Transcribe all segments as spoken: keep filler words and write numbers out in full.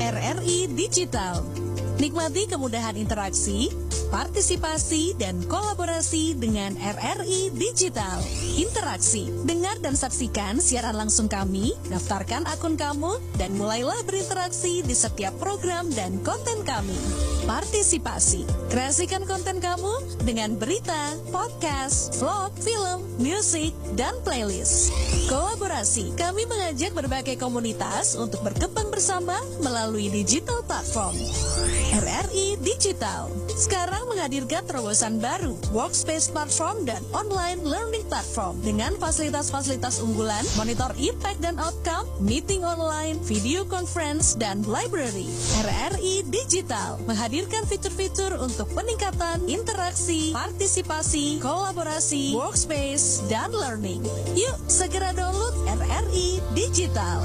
R R I Digital. Nikmati kemudahan interaksi, partisipasi, dan kolaborasi dengan R R I Digital. Interaksi, dengar dan saksikan siaran langsung kami, daftarkan akun kamu, dan mulailah berinteraksi di setiap program dan konten kami. Partisipasi, kreasikan konten kamu dengan berita, podcast, vlog, film, musik, dan playlist. Kolaborasi, kami mengajak berbagai komunitas untuk berkembang bersama melalui digital platform. R R I Digital sekarang menghadirkan terobosan baru, workspace platform dan online learning platform dengan fasilitas-fasilitas unggulan, monitor impact dan outcome, meeting online, video conference, dan library. R R I Digital menghadirkan fitur-fitur untuk peningkatan interaksi, partisipasi, kolaborasi, workspace, dan learning. Yuk segera download R R I Digital.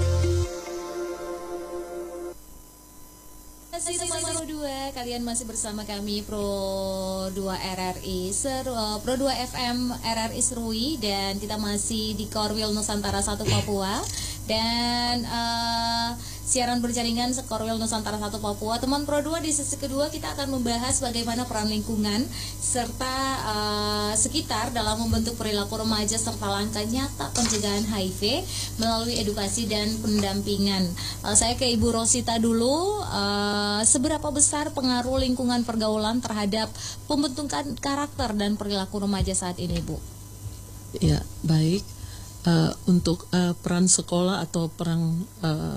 Masih di Pro dua, kalian masih bersama kami Pro dua R R I Seru, uh, Pro dua F M R R I Serui, dan kita masih di Korwil Nusantara satu Papua, dan uh, siaran berjaringan Korwil Nusantara satu Papua. Teman Pro dua, di sesi kedua kita akan membahas bagaimana peran lingkungan serta uh, sekitar dalam membentuk perilaku remaja serta langkah nyata pencegahan H I V melalui edukasi dan pendampingan. Uh, saya ke Ibu Rosita dulu. Uh, seberapa besar pengaruh lingkungan pergaulan terhadap pembentukan karakter dan perilaku remaja saat ini, Bu? Ya, baik. Uh, untuk uh, peran sekolah atau peran uh,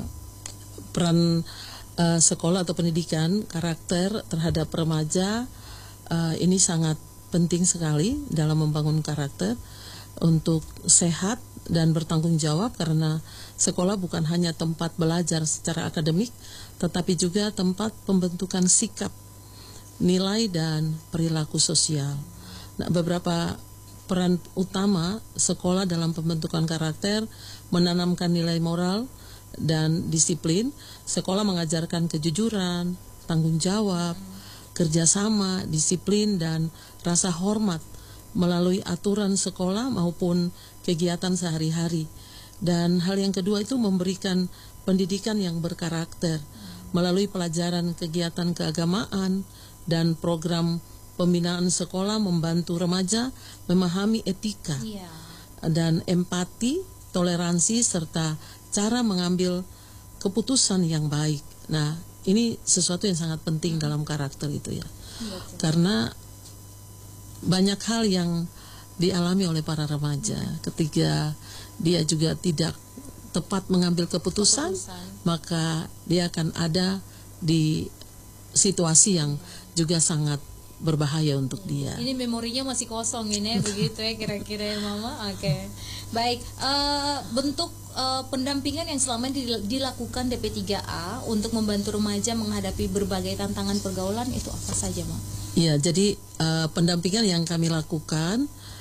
peran uh, sekolah atau pendidikan karakter terhadap remaja uh, ini sangat penting sekali dalam membangun karakter untuk sehat dan bertanggung jawab, karena sekolah bukan hanya tempat belajar secara akademik, tetapi juga tempat pembentukan sikap, nilai, dan perilaku sosial. Nah, beberapa peran utama sekolah dalam pembentukan karakter: menanamkan nilai moral dan disiplin. Sekolah mengajarkan kejujuran, tanggung jawab, kerjasama, disiplin, dan rasa hormat melalui aturan sekolah maupun kegiatan sehari-hari. Dan hal yang kedua itu memberikan pendidikan yang berkarakter melalui pelajaran kegiatan keagamaan dan program pembinaan sekolah membantu remaja memahami etika yeah. dan empati, toleransi, serta cara mengambil keputusan yang baik. Nah, ini sesuatu yang sangat penting dalam karakter itu ya. Betul. Karena banyak hal yang dialami oleh para remaja ketika dia juga tidak tepat mengambil keputusan, keputusan. maka dia akan ada di situasi yang juga sangat berbahaya untuk dia. Ini memorinya masih kosong ini, begitu ya kira-kira ya, Mama. Oke, okay. Baik. Uh, bentuk uh, pendampingan yang selama ini dilakukan D P tiga A untuk membantu remaja menghadapi berbagai tantangan pergaulan itu apa saja, Mama? Iya, jadi uh, pendampingan yang kami lakukan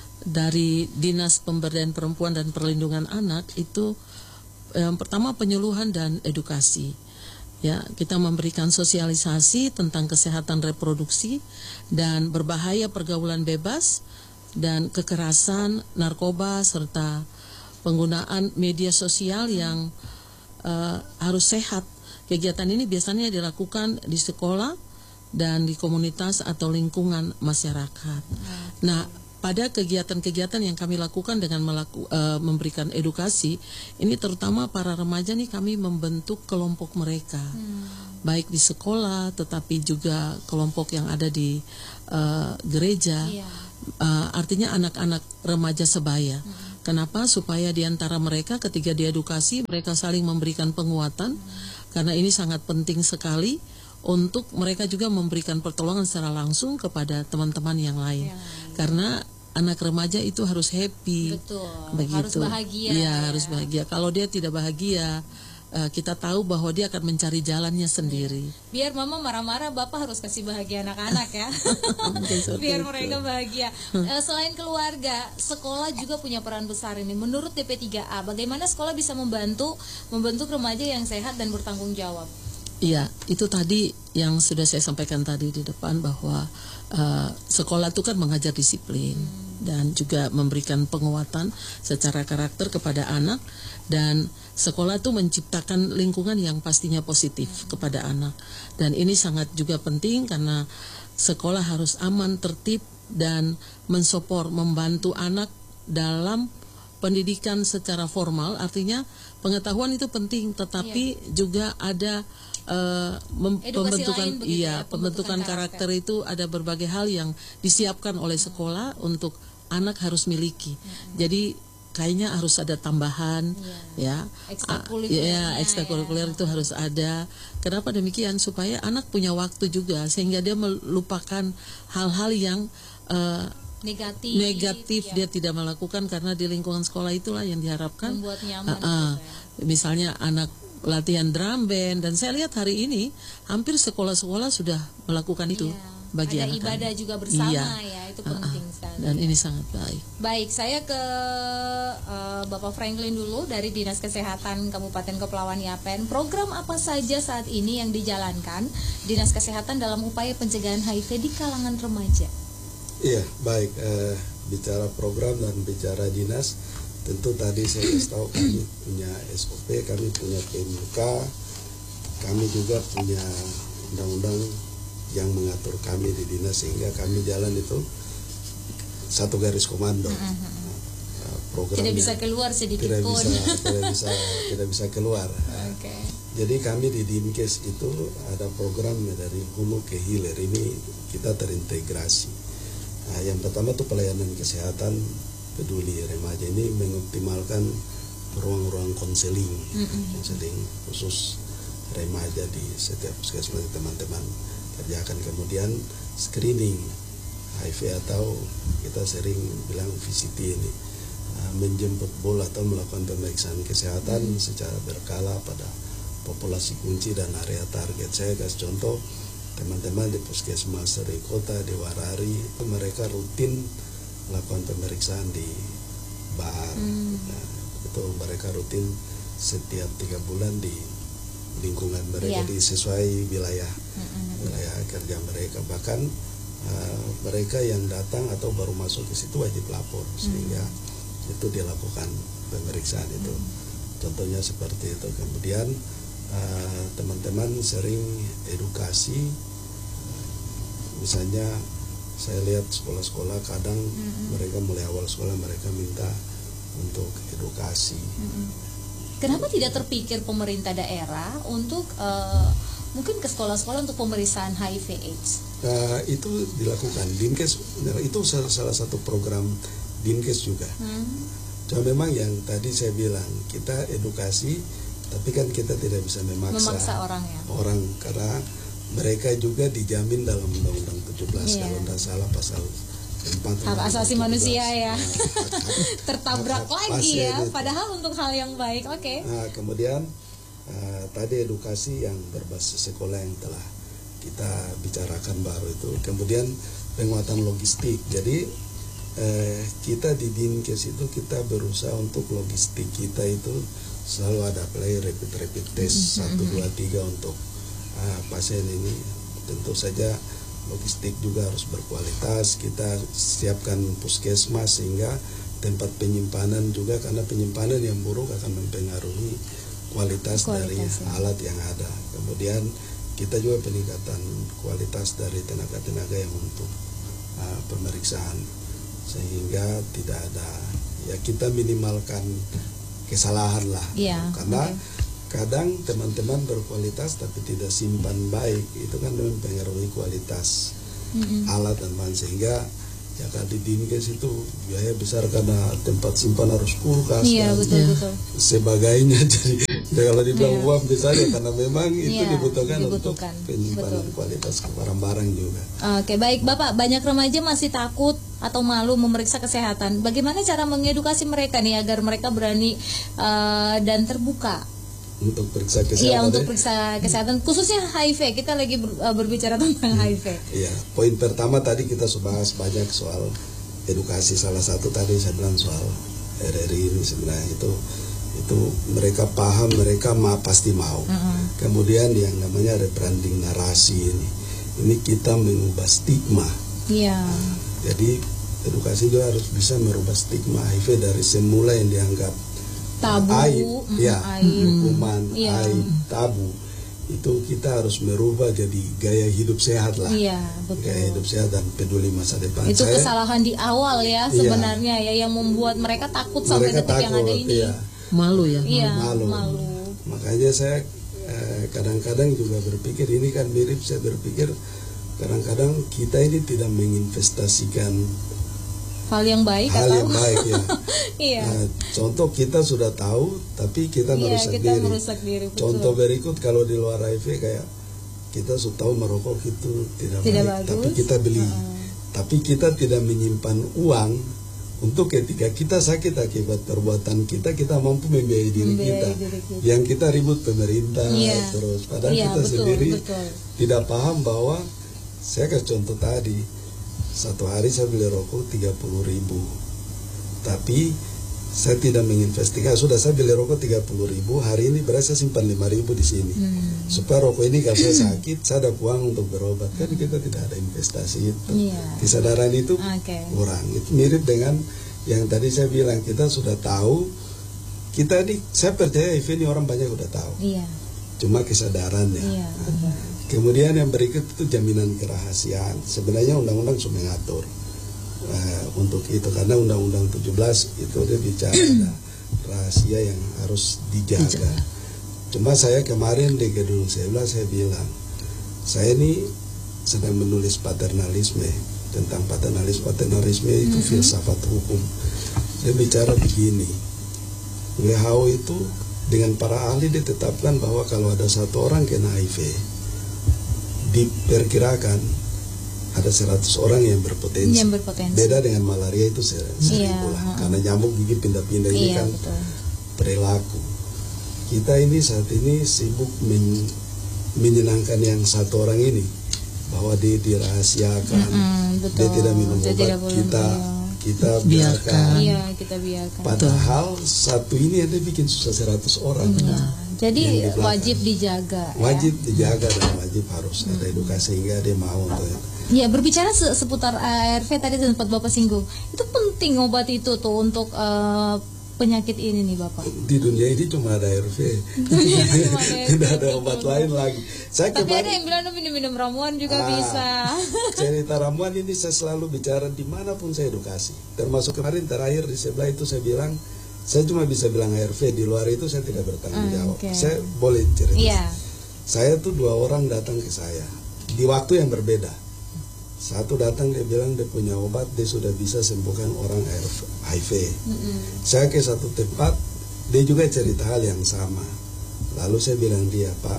dari Dinas Pemberdayaan Perempuan dan Perlindungan Anak itu yang pertama penyuluhan dan edukasi. Ya, kita memberikan sosialisasi tentang kesehatan reproduksi dan berbahaya pergaulan bebas dan kekerasan, narkoba, serta penggunaan media sosial yang uh, harus sehat. Kegiatan ini biasanya dilakukan di sekolah dan di komunitas atau lingkungan masyarakat. Nah, pada kegiatan-kegiatan yang kami lakukan dengan melaku, uh, memberikan edukasi, ini terutama para remaja nih kami membentuk kelompok mereka, hmm. baik di sekolah, tetapi juga kelompok yang ada di uh, gereja, yeah. uh, artinya anak-anak remaja sebaya. Hmm. Kenapa? Supaya di antara mereka ketika diedukasi, mereka saling memberikan penguatan, hmm. karena ini sangat penting sekali untuk mereka juga memberikan pertolongan secara langsung kepada teman-teman yang lain, yeah. karena anak remaja itu harus happy, betul, begitu. Harus bahagia. Ya, ya, harus bahagia. Kalau dia tidak bahagia, uh, kita tahu bahwa dia akan mencari jalannya sendiri. Biar Mama marah-marah, Bapak harus kasih bahagia anak-anak ya. Biar mereka bahagia. Uh, selain keluarga, sekolah juga punya peran besar ini. Menurut D P tiga A, bagaimana sekolah bisa membantu membentuk remaja yang sehat dan bertanggung jawab? Iya, itu tadi yang sudah saya sampaikan tadi di depan bahwa uh, sekolah itu kan mengajar disiplin. Hmm. dan juga memberikan penguatan secara karakter kepada anak, dan sekolah itu menciptakan lingkungan yang pastinya positif kepada anak. Dan ini sangat juga penting karena sekolah harus aman, tertib, dan mensopor, membantu anak dalam pendidikan secara formal. Artinya pengetahuan itu penting, tetapi yeah. juga ada uh, mem- pembentukan begitu, iya ya, pembentukan karakter. karakter itu ada berbagai hal yang disiapkan oleh sekolah untuk anak harus miliki. Hmm. Jadi kayaknya harus ada tambahan yeah. ya ekstrakurikuler ya ekstrakurikuler ya. Itu harus ada. Kenapa demikian? Supaya anak punya waktu juga sehingga dia melupakan hal-hal yang uh, negatif, negatif ya. Dia tidak melakukan karena di lingkungan sekolah itulah yang diharapkan membuat nyaman. Uh, uh, misalnya anak latihan drum band, dan saya lihat hari ini hampir sekolah-sekolah sudah melakukan itu. Ya. Bagi ada anak-anak. Ibadah juga bersama iya. ya, itu penting uh, uh, sekali. Dan ini sangat baik. Baik, saya ke uh, Bapak Franklin dulu dari Dinas Kesehatan Kabupaten Kepulauan Yapen. Program apa saja saat ini yang dijalankan Dinas Kesehatan dalam upaya pencegahan H I V di kalangan remaja? Iya, baik. Eh, bicara program dan bicara dinas, tentu tadi saya kasih tahu kami punya S O P, kami punya P M K, kami juga punya undang-undang yang mengatur kami di dinas, sehingga kami jalan itu satu garis komando. Nah, programnya tidak bisa keluar sedikit tidak pun. Bisa, tidak bisa, tidak bisa keluar. Okay. Jadi kami di Dinkes itu ada program dari hulu ke hilir, ini kita terintegrasi. Nah, yang pertama itu pelayanan kesehatan peduli remaja, ini mengoptimalkan ruang-ruang konseling, mm-hmm. konseling khusus remaja di setiap puskesmas teman-teman kerjakan. Kemudian screening H I V atau kita sering bilang V C T ini, uh, menjemput bola atau melakukan pemeriksaan kesehatan hmm. secara berkala pada populasi kunci dan area target. Saya kasih contoh, teman-teman di puskesmas Seri Kota, di Warari, mereka rutin melakukan pemeriksaan di Bahar. Hmm. Nah, itu mereka rutin setiap tiga bulan di lingkungan mereka, yeah. disesuai wilayah mm-hmm. wilayah kerja mereka. Bahkan uh, mereka yang datang atau baru masuk ke situ wajib lapor, mm-hmm. sehingga itu dilakukan pemeriksaan itu. Mm-hmm. Contohnya seperti itu. Kemudian uh, teman-teman sering edukasi, uh, misalnya saya lihat sekolah-sekolah kadang mm-hmm. mereka mulai awal sekolah mereka minta untuk edukasi. Mm-hmm. Kenapa tidak terpikir pemerintah daerah untuk uh, mungkin ke sekolah-sekolah untuk pemeriksaan H I V AIDS? Nah, itu dilakukan Dinkes, itu salah, salah satu program Dinkes juga. Hmm. Cuma memang yang tadi saya bilang, kita edukasi, tapi kan kita tidak bisa memaksa, memaksa orang, ya? orang karena mereka juga dijamin dalam Undang-Undang tujuh belas, yeah. kalau tidak salah pasal hak asasi manusia ya. Nah, tertabrak hak, lagi ya itu. Padahal untuk hal yang baik. Oke. Okay. Nah, kemudian uh, tadi edukasi yang berbasis sekolah yang telah kita bicarakan baru itu. Kemudian penguatan logistik. Jadi uh, kita di Dinkes itu kita berusaha untuk logistik kita itu selalu ada play rapid rapid test satu dua tiga untuk uh, pasien ini. Tentu saja logistik juga harus berkualitas. Kita siapkan puskesmas sehingga tempat penyimpanan juga, karena penyimpanan yang buruk akan mempengaruhi kualitas, kualitas dari ya. alat yang ada. Kemudian kita juga peningkatan kualitas dari tenaga-tenaga yang untuk uh, pemeriksaan, sehingga tidak ada, ya kita minimalkan kesalahan lah, ya, karena okay. kadang teman-teman berkualitas tapi tidak simpan baik, itu kan mempengaruhi kualitas mm-hmm. alat dan bahan, sehingga ya kalau di Dinkes itu biaya besar karena tempat simpan harus kulkas iya, dan betul, betul. sebagainya. Jadi ya kalau dibilang uang yeah. besar ya karena memang itu yeah, dibutuhkan, dibutuhkan untuk penyimpanan betul. kualitas barang-barang juga. Oke, baik Bapak, banyak remaja masih takut atau malu memeriksa kesehatan. Bagaimana cara mengedukasi mereka nih agar mereka berani uh, dan terbuka untuk periksa kesehatan? Iya, untuk periksa kesehatan, khususnya H I V. Kita lagi ber, uh, berbicara tentang hmm. H I V. Iya, poin pertama tadi kita sudah bahas banyak soal edukasi. Salah satu tadi saya bilang soal R R I ini sebenarnya itu itu mereka paham, mereka ma, pasti mau. Uh-huh. Kemudian yang namanya rebranding narasi ini, ini kita mengubah stigma. Iya. Nah, jadi edukasi juga harus bisa merubah stigma H I V dari semula yang dianggap tabu, aib, mm, ya, aib. hukuman, Iya. aib, tabu. Itu kita harus merubah jadi gaya hidup sehat lah. Iya, betul. Gaya hidup sehat dan peduli masa depan. Itu Saya, kesalahan di awal ya sebenarnya ya yang membuat mereka takut sampai mereka detik yang takut, ada ini. iya. Malu ya. Iya, malu. malu. Makanya saya eh, kadang-kadang juga berpikir, ini kan mirip, saya berpikir kadang-kadang kita ini tidak menginvestasikan Hal yang baik hal atau yang baik ya. iya. Nah, contoh kita sudah tahu tapi kita Iya, merusak kita diri. merusak diri, betul. Contoh berikut, kalau di luar H I V kayak kita sudah tahu merokok itu tidak, Tidak baik, bagus. tapi kita beli. Uh. Tapi kita tidak menyimpan uang untuk ketika kita sakit akibat perbuatan kita, kita mampu membiayai diri, Membiayai kita. diri kita. Yang kita ribut pemerintah Iya. terus, padahal Iya, kita betul, sendiri betul. tidak paham bahwa, saya kasih contoh tadi, satu hari saya beli rokok tiga puluh ribu, tapi saya tidak menginvestigasi. Sudah saya beli rokok tiga puluh ribu, hari ini berarti saya simpan lima ribu di sini, Hmm. supaya rokok ini kalau saya sakit saya ada uang untuk berobat. Kan kita tidak ada investasi itu. Iya. Kesadaran itu Oke. kurang. Itu mirip dengan yang tadi saya bilang, kita sudah tahu, kita ini, saya percaya H I V ini orang banyak sudah tahu, Iya. cuma kesadarannya. Iya. Iya. Kemudian yang berikut itu jaminan kerahasiaan. Sebenarnya undang-undang sudah mengatur uh, untuk itu, karena undang-undang tujuh belas itu dia bicara ada rahasia yang harus dijaga. Dijaga. Cuma saya kemarin di gedung sebelah saya bilang, saya ini sedang menulis paternalisme, tentang paternalisme. Paternalisme itu Mm-hmm. filsafat hukum. Dia bicara begini, W H O itu dengan para ahli ditetapkan bahwa kalau ada satu orang kena H I V, diperkirakan ada seratus orang yang berpotensi. Yang berpotensi. Beda dengan malaria itu ser- seribu Iya, lah. uh-uh. Karena nyamuk gigi pindah-pindah ini Iya, kan betul. perilaku. Kita ini saat ini sibuk men- menyenangkan yang satu orang ini, bahwa dia dirahasiakan, Mm-mm, betul. dia tidak minum Dia obat, tidak boleh, kita iya. kita Biarkan. biarkan. Iya, kita biarkan. Padahal satu ini ada bikin susah seratus orang. Nah, jadi Yang di belakang. wajib dijaga. Wajib dijaga dan wajib harus ada edukasi sehingga dia mau untuk itu. Ya, berbicara se- seputar A R V tadi sempat Bapak singgung. Itu penting obat itu tuh untuk eh, penyakit ini nih Bapak. Di dunia ini cuma ada A R V, Dunia ini cuma ada A R V, tidak ada betul. obat lain lagi. Saya Tapi ada kemarin yang bilang minum-minum ramuan juga Ah, bisa. cerita ramuan ini saya selalu bicara dimanapun saya edukasi. Termasuk kemarin terakhir di sebelah itu saya bilang, saya cuma bisa bilang A R V, di luar itu saya tidak bertanggung Ah, jawab. oke. Saya boleh cerita. Iya. Saya tuh dua orang datang ke saya di waktu yang berbeda. Satu datang dia bilang dia punya obat, dia sudah bisa sembuhkan orang H I V. Mm-mm. Saya ke satu tempat, dia juga cerita hal yang sama. Lalu saya bilang dia, Pak,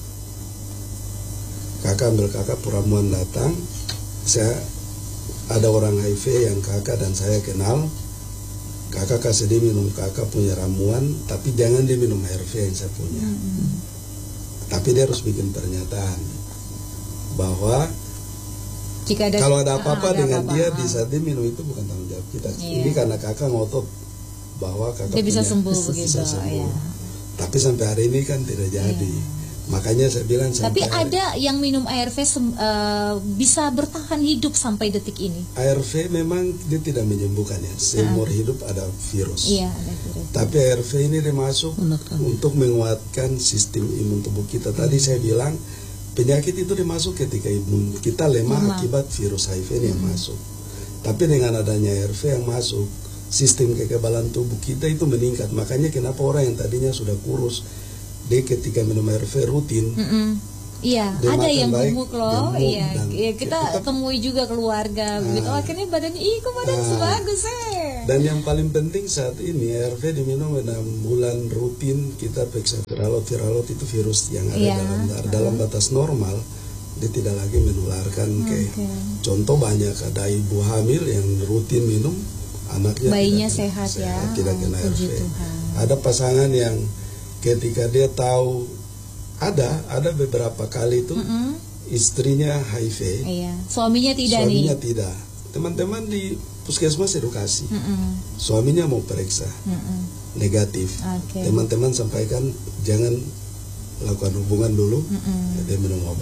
kakak ambil kakak peramuan datang, saya ada orang H I V yang kakak dan saya kenal, kakak kasih dia minum kakak punya ramuan, tapi jangan dia minum A R V yang saya punya. Mm-mm. Tapi dia harus bikin pernyataan bahwa Jika ada kalau ada ah, apa-apa ada dengan apa-apa, dia ah. di saat dia minum itu bukan tanggung jawab kita. Iya. Ini karena kakak ngotot bahwa kakak dia bisa punya- sembuh bisa begitu. sembuh. Ya. Tapi sampai hari ini kan tidak jadi. Makanya saya bilang Tapi sampai ada yang minum A R V sem- eh, bisa bertahan hidup sampai detik ini. A R V memang dia tidak menyembuhkan ya. Seumur hidup ada virus. Iya, ada virus. Tapi A R V ini dia masuk Menekan. untuk menguatkan sistem imun tubuh kita. Tadi saya bilang penyakit itu dimasuk ketika imun kita lemah Lemah. akibat virus H I V ini yang masuk. Tapi dengan adanya A R V yang masuk, sistem kekebalan tubuh kita itu meningkat. Makanya kenapa orang yang tadinya sudah kurus, dia ketika minum A R V rutin, Mm-mm. Iya, Dia ada makan yang baik, gemuk loh. gemuk, Iya, dan iya, kita, kita- temui juga keluarga begitu. Ah. Akhirnya badannya, ih kok badan Ah. sebagus eh. dan yang paling penting saat ini A R V diminum enam bulan rutin. Kita periksa viralot, viralot itu virus yang ada Iya. dalam darah. Dalam batas normal, dia tidak lagi menularkan ke. Oke. Contoh banyak ada ibu hamil yang rutin minum, anaknya Bayinya tidak, sehat, ya. tidak kena A R V. Puji Tuhan. Ada pasangan yang ketika dia tahu ada ada beberapa kali itu Mm-mm. istrinya H I V, Iya, suaminya tidak suaminya nih. tidak. Teman-teman di puskesmas edukasi, Mm-mm. suaminya mau periksa Mm-mm. negatif. Oke. Teman-teman sampaikan jangan lakukan hubungan dulu, Mm-mm. dia minum obat.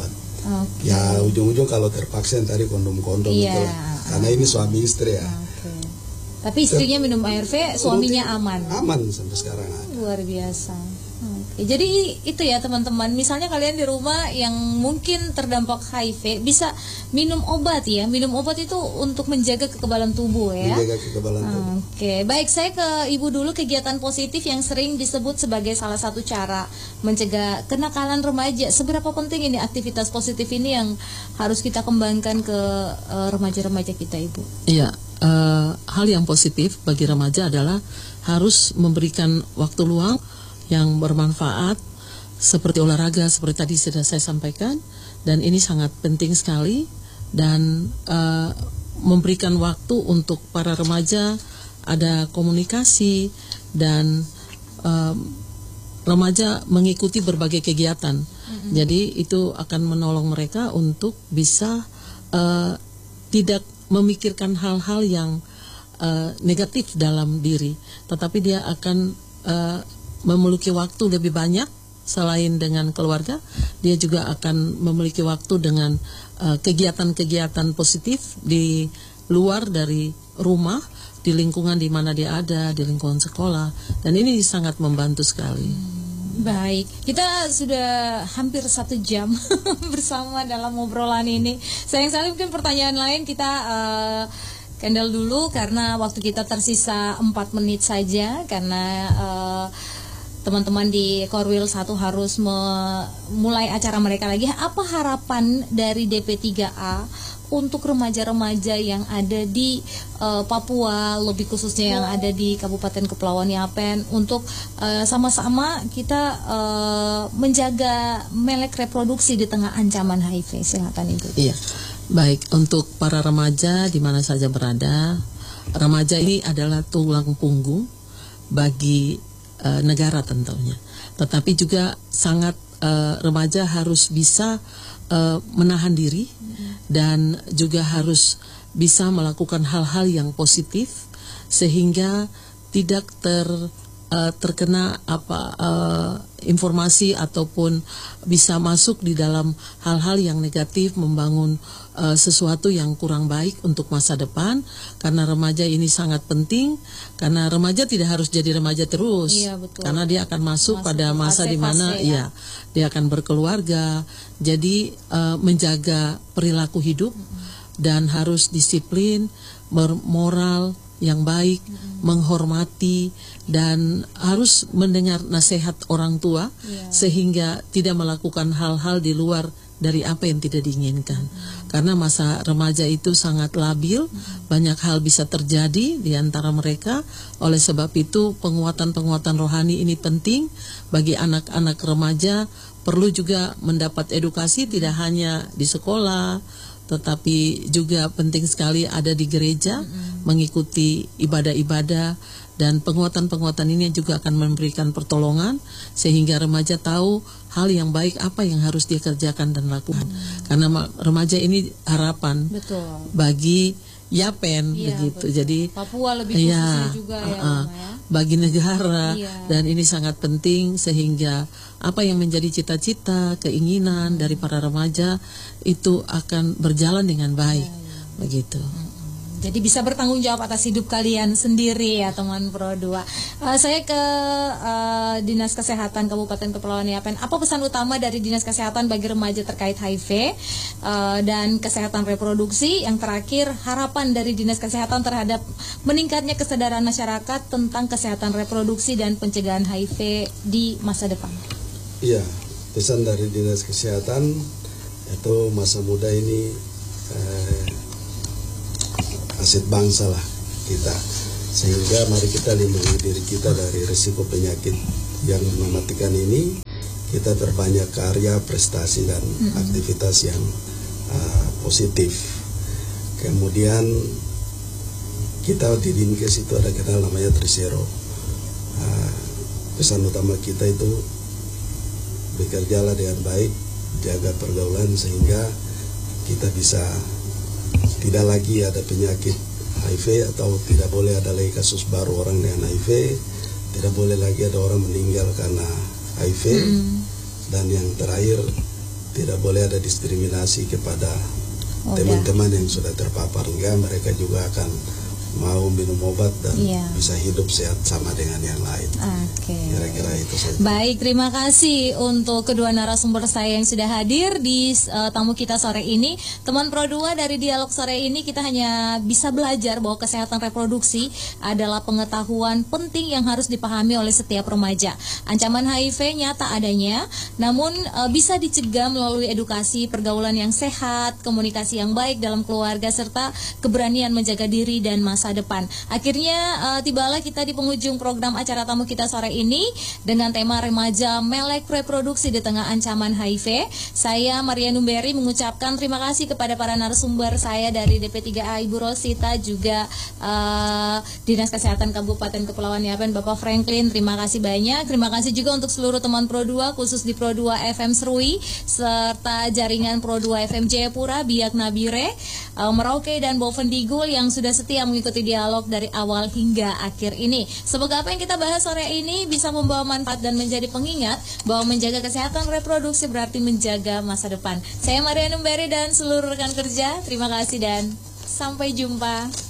Okay. Ya ujung-ujung kalau terpaksa yang tadi kondom-kondom Iya. itu, karena ini suami istri ya. Okay. Tapi istrinya minum A R V, suaminya aman. Aman sampai sekarang. Luar biasa. Oke, jadi itu ya teman-teman. Misalnya kalian di rumah yang mungkin terdampak H I V bisa minum obat ya. Minum obat itu untuk menjaga kekebalan tubuh ya. Menjaga kekebalan tubuh. Oke, baik, saya ke Ibu dulu. Kegiatan positif yang sering disebut sebagai salah satu cara mencegah kenakalan remaja. Seberapa penting ini aktivitas positif ini yang harus kita kembangkan ke uh, remaja-remaja kita, Ibu? Iya, uh, hal yang positif bagi remaja adalah harus memberikan waktu luang yang bermanfaat seperti olahraga, seperti tadi sudah saya sampaikan, dan ini sangat penting sekali, dan uh, memberikan waktu untuk para remaja ada komunikasi, dan uh, remaja mengikuti berbagai kegiatan. Mm-hmm. Jadi itu akan menolong mereka untuk bisa uh, tidak memikirkan hal-hal yang uh, negatif dalam diri, tetapi dia akan uh, memiliki waktu lebih banyak selain dengan keluarga. Dia juga akan memiliki waktu dengan uh, kegiatan-kegiatan positif di luar dari rumah, di lingkungan di mana dia ada, di lingkungan sekolah, dan ini sangat membantu sekali. Baik, kita sudah hampir satu jam bersama dalam obrolan ini. Sayang sekali mungkin pertanyaan lain kita uh, kendal dulu karena waktu kita tersisa empat menit saja, karena uh, teman-teman di Korwil satu harus memulai acara mereka lagi. Apa harapan dari D P tiga A untuk remaja-remaja yang ada di uh, Papua, lebih khususnya yang ada di Kabupaten Kepulauan Yapen, untuk uh, sama-sama kita uh, menjaga melek reproduksi di tengah ancaman H I V? Silakan Ibu. Iya, baik, untuk para remaja di mana saja berada, remaja ini adalah tulang punggung bagi Uh, negara tentunya, tetapi juga sangat uh, remaja harus bisa uh, menahan diri dan juga harus bisa melakukan hal-hal yang positif sehingga tidak ter uh, terkena apa uh, informasi ataupun bisa masuk di dalam hal-hal yang negatif, membangun uh, sesuatu yang kurang baik untuk masa depan. Karena remaja ini sangat penting, karena remaja tidak harus jadi remaja terus. Iya, betul. Karena dia akan masuk, masuk pada masa di mana ya. ya dia akan berkeluarga. Jadi uh, menjaga perilaku hidup mm-hmm. dan harus disiplin, bermoral yang baik, mm-hmm. menghormati, dan harus mendengar nasihat orang tua yeah. sehingga tidak melakukan hal-hal di luar dari apa yang tidak diinginkan. Mm-hmm. Karena masa remaja itu sangat labil, mm-hmm. banyak hal bisa terjadi di antara mereka. Oleh sebab itu penguatan-penguatan rohani ini penting bagi anak-anak remaja. Perlu juga mendapat edukasi, tidak hanya di sekolah, tetapi juga penting sekali ada di gereja, mm-hmm. mengikuti ibadah-ibadah, dan penguatan-penguatan ini juga akan memberikan pertolongan sehingga remaja tahu hal yang baik apa yang harus dia kerjakan dan lakukan. Mm-hmm. Karena remaja ini harapan Betul. bagi Yapen, iya, begitu. Betul. Jadi Papua lebih khususnya ya, juga ya, uh, ya, bagi negara, iya. dan ini sangat penting sehingga apa yang menjadi cita-cita, keinginan dari para remaja itu akan berjalan dengan baik, ya, ya. begitu. Jadi bisa bertanggung jawab atas hidup kalian sendiri ya teman Pro dua. Uh, saya ke uh, Dinas Kesehatan Kabupaten Kepulauan Yapen. Apa pesan utama dari Dinas Kesehatan bagi remaja terkait H I V uh, dan kesehatan reproduksi? Yang terakhir, harapan dari Dinas Kesehatan terhadap meningkatnya kesadaran masyarakat tentang kesehatan reproduksi dan pencegahan H I V di masa depan. Iya, pesan dari Dinas Kesehatan itu masa muda ini eh, aset bangsa lah kita, sehingga mari kita lindungi diri kita dari risiko penyakit yang mematikan ini. Kita perbanyak karya, prestasi, dan mm-hmm. aktivitas yang uh, positif. Kemudian kita di Dinkes itu ada kenal namanya Trisero. Uh, pesan utama kita itu bekerjalah dengan baik, jaga pergaulan sehingga kita bisa tidak lagi ada penyakit H I V, atau tidak boleh ada lagi kasus baru orang dengan H I V, tidak boleh lagi ada orang meninggal karena H I V, mm. dan yang terakhir tidak boleh ada diskriminasi kepada teman-teman yang sudah terpapar, enggak mereka juga akan mau minum obat dan yeah. bisa hidup sehat sama dengan yang lain. Oke. Okay. Kira-kira itu saja. Baik, terima kasih untuk kedua narasumber saya yang sudah hadir di uh, tamu kita sore ini. Teman Pro dua, dari dialog sore ini kita hanya bisa belajar bahwa kesehatan reproduksi adalah pengetahuan penting yang harus dipahami oleh setiap remaja. Ancaman H I V nyata adanya, namun uh, bisa dicegah melalui edukasi, pergaulan yang sehat, komunikasi yang baik dalam keluarga, serta keberanian menjaga diri dan masa depan. Akhirnya uh, tibalah kita di penghujung program acara tamu kita sore ini dengan tema remaja melek reproduksi di tengah ancaman H I V. Saya Maria Numberi mengucapkan terima kasih kepada para narasumber saya dari D P tiga A Ibu Rosita, juga uh, Dinas Kesehatan Kabupaten Kepulauan Yapen Bapak Franklin. Terima kasih banyak. Terima kasih juga untuk seluruh teman Pro dua, khusus di Pro dua F M Serui serta jaringan Pro dua F M Jayapura, Biak Nabire, uh, Merauke dan Bovendigul yang sudah setia mengikuti dialog dari awal hingga akhir ini. Semoga apa yang kita bahas sore ini bisa membawa manfaat dan menjadi pengingat bahwa menjaga kesehatan reproduksi berarti menjaga masa depan. Saya Maria Numberi dan seluruh rekan kerja, terima kasih dan sampai jumpa.